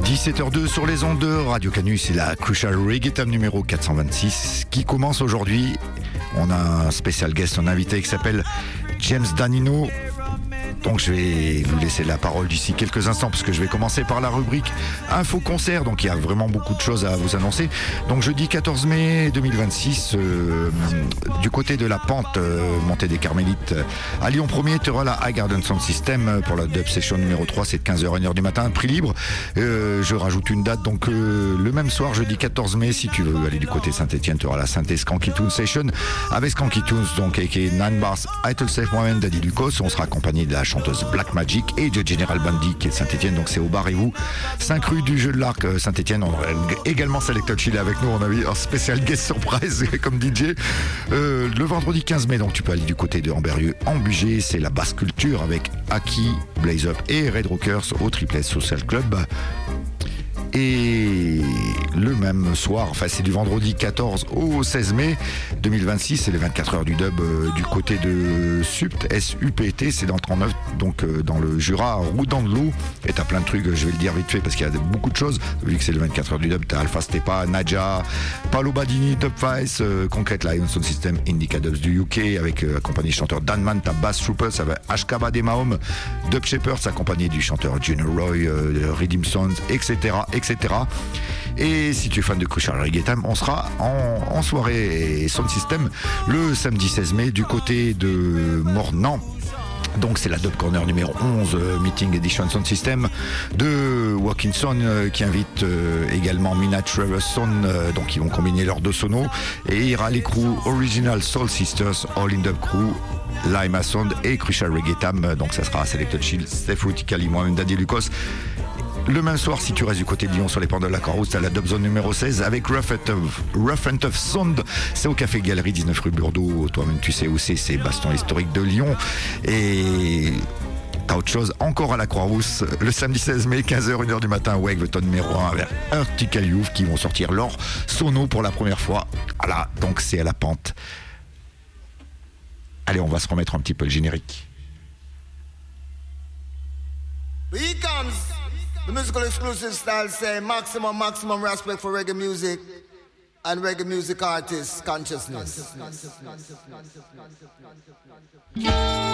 17h02 sur les ondes de Radio Canu, c'est la Crucial Reggae Time numéro 426 qui commence aujourd'hui. On a un spécial guest, un invité qui s'appelle James Danino. Donc je vais vous laisser la parole d'ici quelques instants parce que je vais commencer par la rubrique Info Concert. Donc il y a vraiment beaucoup de choses à vous annoncer. Donc jeudi 14 mai 2026, du côté de la pente montée des Carmélites à Lyon 1er, tu auras la High Garden Sound System pour la Dub Session numéro 3, c'est de 15h à 1h du matin, prix libre. Je rajoute une date, donc le même soir, jeudi 14 mai, si tu veux aller du côté Saint-Etienne, tu auras la Synthé Skanky Tunes Session avec Skanky Tunes, donc aka 9 Bars, Idle Safe, moi-même, Daddy Lucas. On sera accompagné de la chanteuse Black Magic et de General Bundy qui est de Saint-Etienne, donc c'est au bar et vous 5 rue du Jeu de l'Arc, Saint-Etienne. On aura également Selected Chill avec nous, on a vu un spécial guest surprise comme DJ le vendredi 15 mai, donc tu peux aller du côté de Amberieu en Bugey, c'est la basse culture avec Aki, Blaze Up et Red Rockers au Triplet Social Club. Et le même soir, enfin c'est du vendredi 14 au 16 mai 2026, c'est les 24 heures du dub du côté de SUPT, S-U-P-T, c'est dans le 39, donc dans le Jura, route dans de l'eau, et t'as plein de trucs, je vais le dire vite fait parce qu'il y a beaucoup de choses, vu que c'est le 24 heures du dub, t'as Alpha Stepa, Nadja, Paolo Badini, Dub Vice, Concrete Lion Sound System, Indica Dubs du UK, avec accompagné du chanteur Danman, t'as Bass Troopers, avec Ashkaba des Mahom, Dub Shepherds, accompagné du chanteur Gene Roy, Redeem Sons, etc. Et si tu es fan de Crucial Reggae Time, on sera en soirée Sound System le samedi 16 mai du côté de Mornan. Donc c'est la Dub Corner numéro 11, Meeting Edition Sound System de Walkinson qui invite également Mina Treverson, donc ils vont combiner leurs deux sonos, et il y aura les crews Original Soul Sisters, All in Dub Crew, Lima Sound et Crucial Reggae Time. Donc ça sera Selected Chill, Steph Ruticali, moi-même Daddy Lucas. Le même soir, si tu restes du côté de Lyon sur les pentes de la Croix-Rousse, t'as la Dub Zone numéro 16 avec Rough and Tough Sound. C'est au Café Galerie 19 rue Burdeau. Toi-même tu sais où c'est Baston historique de Lyon. Et t'as autre chose encore à la Croix-Rousse le samedi 16 mai, 15h, 1h du matin, Waveton numéro 1 avec Arctic Youth qui vont sortir leur sono pour la première fois. Voilà, donc c'est à la pente. Allez, on va se remettre un petit peu le générique. Here comes the musical exclusive style, say maximum respect for reggae music and reggae music artists' consciousness.